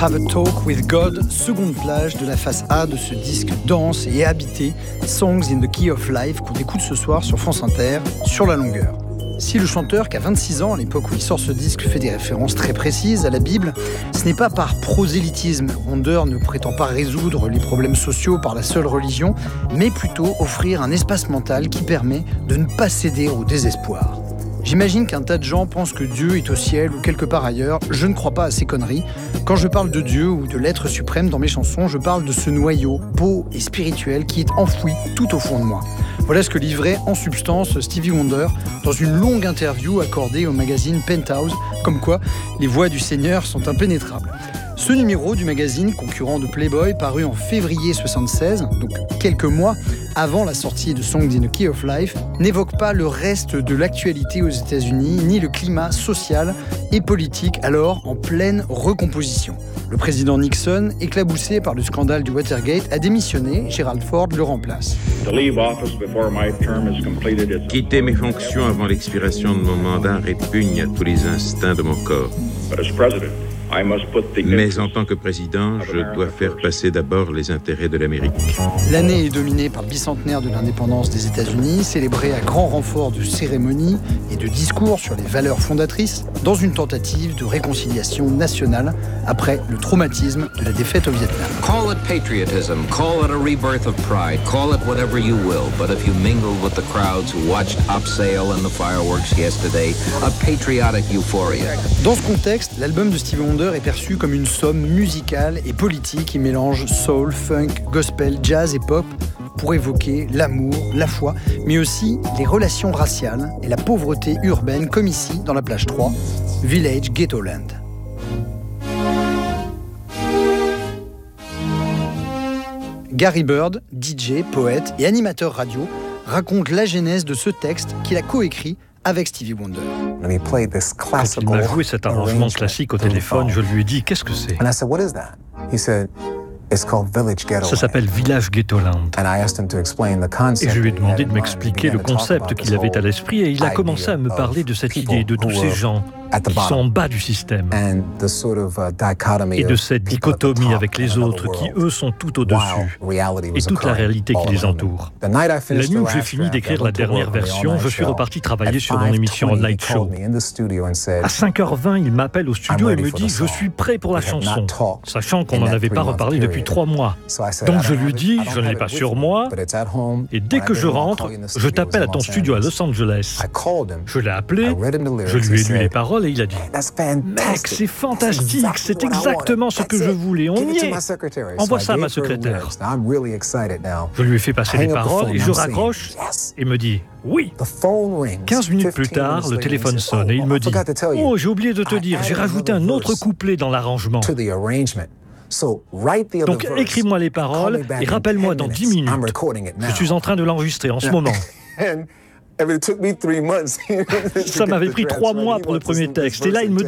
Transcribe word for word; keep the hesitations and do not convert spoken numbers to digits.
Have a Talk with God, seconde plage de la face A de ce disque dense et habité, Songs in the Key of Life, qu'on écoute ce soir sur France Inter, sur la longueur. Si le chanteur, qui a vingt-six ans à l'époque où il sort ce disque, fait des références très précises à la Bible, ce n'est pas par prosélytisme. Wonder ne prétend pas résoudre les problèmes sociaux par la seule religion, mais plutôt offrir un espace mental qui permet de ne pas céder au désespoir. J'imagine qu'un tas de gens pensent que Dieu est au ciel ou quelque part ailleurs. Je ne crois pas à ces conneries. Quand je parle de Dieu ou de l'être suprême dans mes chansons, je parle de ce noyau beau et spirituel qui est enfoui tout au fond de moi. Voilà ce que livrait en substance Stevie Wonder dans une longue interview accordée au magazine Penthouse, comme quoi les voix du Seigneur sont impénétrables. Ce numéro du magazine, concurrent de Playboy, paru en février soixante-seize, donc quelques mois avant la sortie de Songs in the Key of Life, n'évoque pas le reste de l'actualité aux États-Unis, ni le climat social et politique alors en pleine recomposition. Le président Nixon, éclaboussé par le scandale du Watergate, a démissionné. Gerald Ford le remplace. Quitter mes fonctions avant l'expiration de mon mandat répugne à tous les instincts de mon corps. Mais en tant que président, je dois faire passer d'abord les intérêts de l'Amérique. L'année est dominée par le bicentenaire de l'indépendance des États-Unis, célébré à grand renfort de cérémonies et de discours sur les valeurs fondatrices, dans une tentative de réconciliation nationale après le traumatisme de la défaite au Vietnam. Call it patriotism, call it a rebirth of pride, call it whatever you will, but if you mingled with the crowds who watched Upsail and the fireworks yesterday, a patriotic euphoria. Dans ce contexte, l'album de Stevie Wonder est perçu comme une somme musicale et politique qui mélange soul, funk, gospel, jazz et pop pour évoquer l'amour, la foi, mais aussi les relations raciales et la pauvreté urbaine, comme ici dans la plage trois, Village Ghettoland. Gary Bird, D J, poète et animateur radio, raconte la genèse de ce texte qu'il a coécrit avec Stevie Wonder. Quand il m'a joué cet arrangement classique au téléphone, je lui ai dit « Qu'est-ce que c'est ?» Ça s'appelle Village Ghettoland. Et je lui ai demandé de m'expliquer le concept qu'il avait à l'esprit et il a commencé à me parler de cette idée, de tous ces gens qui sont en bas du système et de cette dichotomie avec les autres qui, eux, sont tout au-dessus et toute la réalité qui les entoure. La nuit où j'ai fini d'écrire la dernière version, je suis reparti travailler sur mon émission Night Show. À cinq heures vingt, il m'appelle au studio et me dit « Je suis prêt pour la chanson », sachant qu'on n'en avait pas reparlé depuis trois mois. Donc je lui dis « Je ne l'ai pas sur moi et dès que je rentre, je t'appelle à ton studio à Los Angeles ». Je l'ai appelé, je lui ai lu les paroles et il a dit « Mec, c'est fantastique, c'est exactement ce que je voulais, on y est. Envoie ça à ma secrétaire. » Je lui ai fait passer les paroles et je raccroche et me dit « Oui ». quinze minutes plus tard, le téléphone sonne et il me dit « Oh, j'ai oublié de te dire, j'ai rajouté un autre couplet dans l'arrangement. » Donc écris-moi les paroles et rappelle-moi dans dix minutes. Je suis en train de l'enregistrer en ce moment. Ça m'avait pris trois mois pour le premier texte. Et là, il me